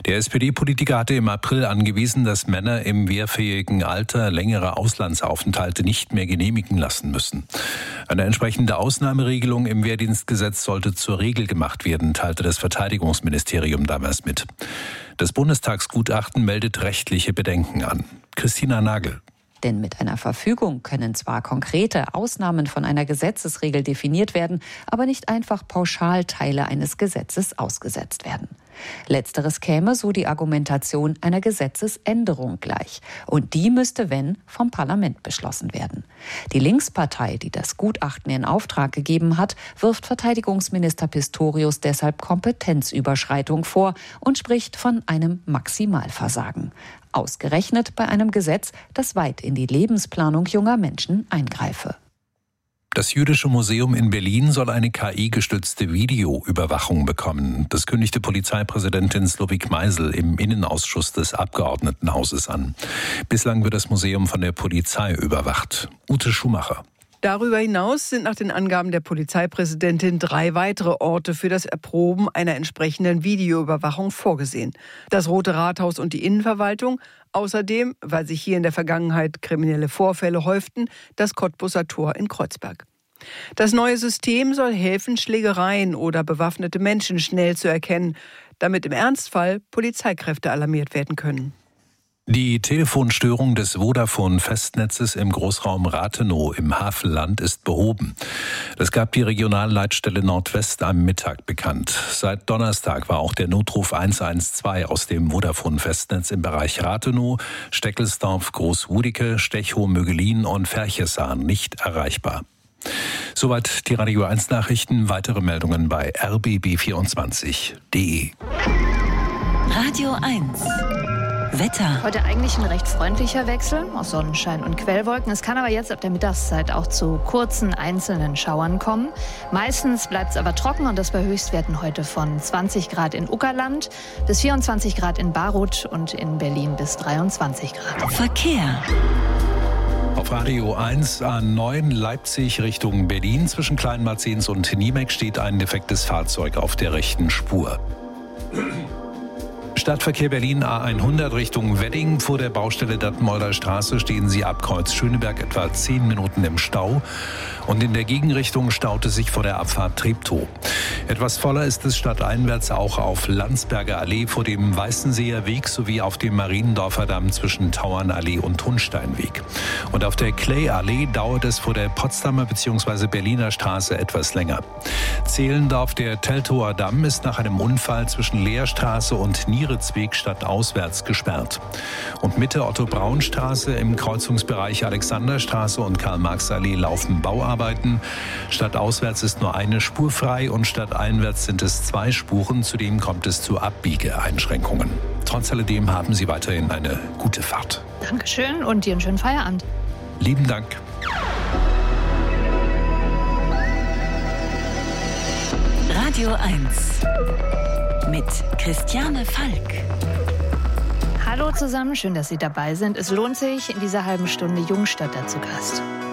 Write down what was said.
Der SPD-Politiker hatte im April angewiesen, dass Männer im wehrfähigen Alter längere Auslandsaufenthalte nicht mehr genehmigen lassen müssen. Eine entsprechende Ausnahmeregelung im Wehrdienstgesetz sollte zur Regel gemacht werden, teilte das Verteidigungsministerium damals mit. Das Bundestagsgutachten meldet rechtliche Bedenken an. Christina Nagel. Denn mit einer Verfügung können zwar konkrete Ausnahmen von einer Gesetzesregel definiert werden, aber nicht einfach pauschal Teile eines Gesetzes ausgesetzt werden. Letzteres käme, so die Argumentation, einer Gesetzesänderung gleich. Und die müsste, wenn, vom Parlament beschlossen werden. Die Linkspartei, die das Gutachten in Auftrag gegeben hat, wirft Verteidigungsminister Pistorius deshalb Kompetenzüberschreitung vor und spricht von einem Maximalversagen. Ausgerechnet bei einem Gesetz, das weit in die Lebensplanung junger Menschen eingreife. Das Jüdische Museum in Berlin soll eine KI-gestützte Videoüberwachung bekommen. Das kündigte Polizeipräsidentin Slowik Meisel im Innenausschuss des Abgeordnetenhauses an. Bislang wird das Museum von der Polizei überwacht. Ute Schumacher. Darüber hinaus sind nach den Angaben der Polizeipräsidentin 3 weitere Orte für das Erproben einer entsprechenden Videoüberwachung vorgesehen. Das Rote Rathaus und die Innenverwaltung. Außerdem, weil sich hier in der Vergangenheit kriminelle Vorfälle häuften, das Kottbusser Tor in Kreuzberg. Das neue System soll helfen, Schlägereien oder bewaffnete Menschen schnell zu erkennen, damit im Ernstfall Polizeikräfte alarmiert werden können. Die Telefonstörung des Vodafone-Festnetzes im Großraum Rathenow im Havelland ist behoben. Das gab die Regionalleitstelle Nordwest am Mittag bekannt. Seit Donnerstag war auch der Notruf 112 aus dem Vodafone-Festnetz im Bereich Rathenow, Steckelsdorf, Großwudicke, Stechau, Mögelin und Ferchesahn nicht erreichbar. Soweit die Radio 1 Nachrichten. Weitere Meldungen bei rbb24.de. Radio 1 Wetter. Heute eigentlich ein recht freundlicher Wechsel aus Sonnenschein und Quellwolken. Es kann aber jetzt ab der Mittagszeit auch zu kurzen einzelnen Schauern kommen. Meistens bleibt es aber trocken und das bei Höchstwerten heute von 20 Grad in Uckerland bis 24 Grad in Baruth und in Berlin bis 23 Grad. Verkehr. Auf Radio 1 A9 Leipzig Richtung Berlin zwischen Kleinmarzens und Niemek steht ein defektes Fahrzeug auf der rechten Spur. Stadtverkehr Berlin A100 Richtung Wedding. Vor der Baustelle Dattenmolder Straße stehen Sie ab Kreuz Schöneberg etwa 10 Minuten im Stau. Und in der Gegenrichtung staute sich vor der Abfahrt Treptow. Etwas voller ist es stadteinwärts auch auf Landsberger Allee vor dem Weißenseer Weg sowie auf dem Mariendorfer Damm zwischen Tauernallee und Hunsteinweg. Und auf der Clay-Allee dauert es vor der Potsdamer bzw. Berliner Straße etwas länger. Zehlendorf, der Teltower Damm, ist nach einem Unfall zwischen Leerstraße und Nieritzweg stadtauswärts gesperrt. Und Mitte Otto-Braun-Straße im Kreuzungsbereich Alexanderstraße und Karl-Marx-Allee laufen Bauarbeiten. Stadtauswärts ist nur eine Spur frei und stadteinwärts sind es 2 Spuren. Zudem kommt es zu Abbiegeeinschränkungen. Trotz alledem haben Sie weiterhin eine gute Fahrt. Dankeschön und dir einen schönen Feierabend. Lieben Dank. Radio 1 mit Christiane Falk. Hallo zusammen, schön, dass Sie dabei sind. Es lohnt sich, in dieser halben Stunde Jungstadt dazu Gast.